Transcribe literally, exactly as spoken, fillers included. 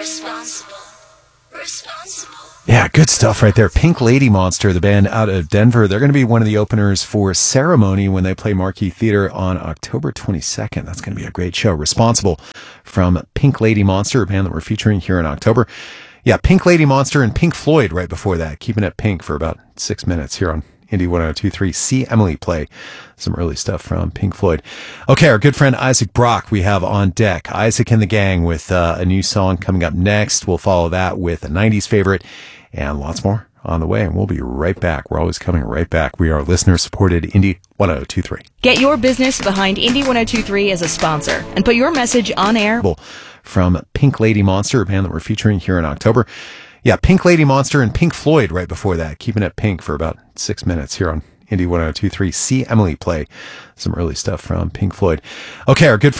Responsible. Responsible. Yeah, good stuff right there. Pink Lady Monster, the band out of Denver. They're going to be one of the openers for Ceremony when they play Marquee Theater on October twenty-second. That's going to be a great show. Responsible from Pink Lady Monster, a band that we're featuring here in October. Yeah, Pink Lady Monster and Pink Floyd right before that. Keeping it pink for about six minutes here on Indie one oh two point three. See Emily play some early stuff from Pink Floyd. Okay, our good friend Isaac Brock we have on deck. Isaac and the gang with uh, a new song coming up next. We'll follow that with a nineties favorite and lots more on the way. And we'll be right back. We're always coming right back. We are listener-supported Indie one oh two point three. Get your business behind Indie one oh two point three as a sponsor and put your message on air. From Pink Lady Monster, a band that we're featuring here in October. Yeah, Pink Lady Monster and Pink Floyd right before that. Keeping it pink for about six minutes here on Indie one oh two point three. See Emily play some early stuff from Pink Floyd. Okay, our good friend